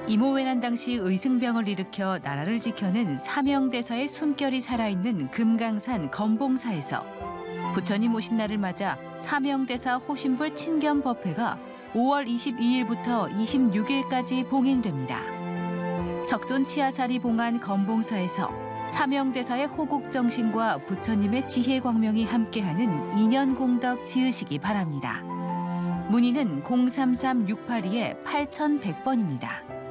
이모회란 당시 의승병을 일으켜 나라를 지켜낸 사명대사의 숨결이 살아있는 금강산 건봉사에서 부처님 오신 날을 맞아 사명대사 호신불 친견법회가 5월 22일부터 26일까지 봉행됩니다. 석존 치아사리 봉안 건봉사에서 사명대사의 호국정신과 부처님의 지혜광명이 함께하는 인연공덕 지으시기 바랍니다. 문의는 033-682-8100번입니다.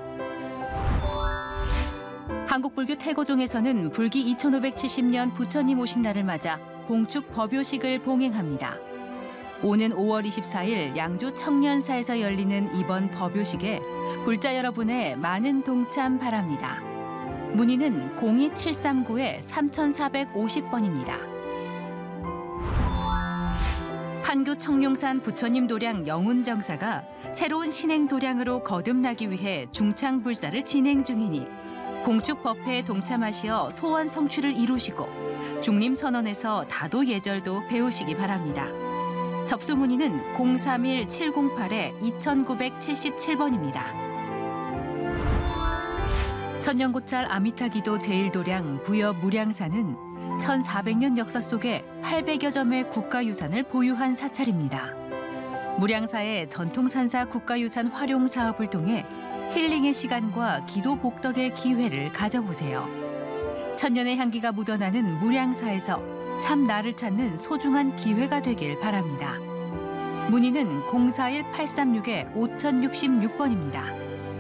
한국불교 태고종에서는 불기 2570년 부처님 오신 날을 맞아 봉축 법요식을 봉행합니다. 오는 5월 24일 양주 청년사에서 열리는 이번 법요식에 불자 여러분의 많은 동참 바랍니다. 문의는 02739-3450번입니다. 판교 청룡산 부처님 도량 영운정사가 새로운 신행 도량으로 거듭나기 위해 중창불사를 진행 중이니 봉축 법회에 동참하시어 소원 성취를 이루시고 중림선언에서 다도 예절도 배우시기 바랍니다. 접수 문의는 031-708-2977번입니다. 천년고찰 아미타기도 제1도량 부여 무량사는 1400년 역사 속에 800여 점의 국가유산을 보유한 사찰입니다. 무량사의 전통산사 국가유산 활용 사업을 통해 힐링의 시간과 기도 복덕의 기회를 가져보세요. 천년의 향기가 묻어나는 무량사에서 참 나를 찾는 소중한 기회가 되길 바랍니다. 문의는 041-836-5066번입니다.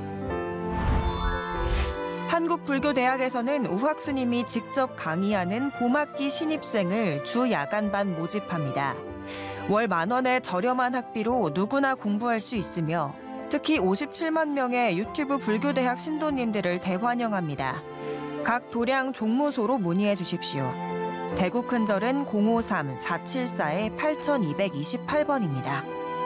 한국불교대학에서는 우학 스님이 직접 강의하는 봄학기 신입생을 주 야간반 모집합니다. 월 10,000원의 저렴한 학비로 누구나 공부할 수 있으며 특히 57만 명의 유튜브 불교대학 신도님들을 대환영합니다. 각 도량 종무소로 문의해 주십시오. 대구 큰절은 053-474-8228번입니다.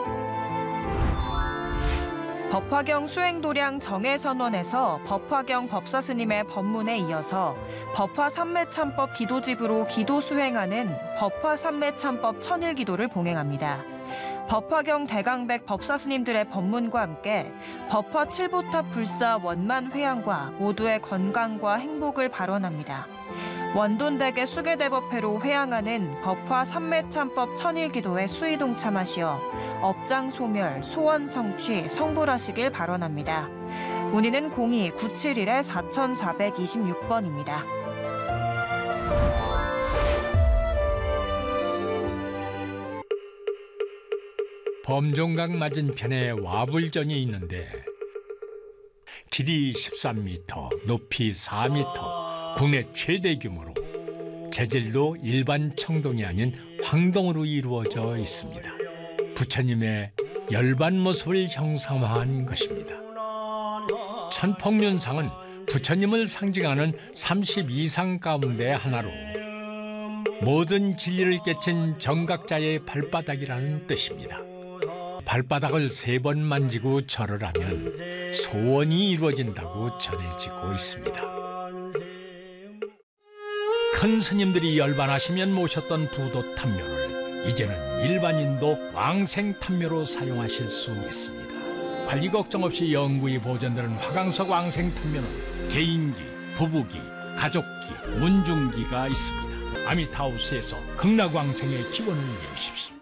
법화경 수행도량 정해선원에서 법화경 법사스님의 법문에 이어서 법화삼매참법 기도집으로 기도 수행하는 법화삼매참법 천일기도를 봉행합니다. 법화경 대강백 법사스님들의 법문과 함께 법화 칠보탑 불사 원만 회양과 모두의 건강과 행복을 발언합니다. 원돈대계 수계대법회로 회양하는 법화 삼매참법 천일기도에 수의 동참하시어 업장 소멸, 소원 성취, 성불하시길 발언합니다. 문의는 02-971-4426번입니다. 범종강 맞은편에 와불전이 있는데 길이 13m, 높이 4m, 국내 최대 규모로 재질도 일반 청동이 아닌 황동으로 이루어져 있습니다. 부처님의 열반 모습을 형상화한 것입니다. 천폭륜상은 부처님을 상징하는 32상 가운데 하나로 모든 진리를 깨친 정각자의 발바닥이라는 뜻입니다. 발바닥을 3번 만지고 절을 하면 소원이 이루어진다고 전해지고 있습니다. 큰 스님들이 열반하시면 모셨던 부도 탐묘를 이제는 일반인도 왕생 탐묘로 사용하실 수 있습니다. 관리 걱정 없이 영구히 보존되는 화강석 왕생 탐묘는 개인기, 부부기, 가족기, 문중기가 있습니다. 아미타우스에서 극락왕생의 기원을 이루십시오.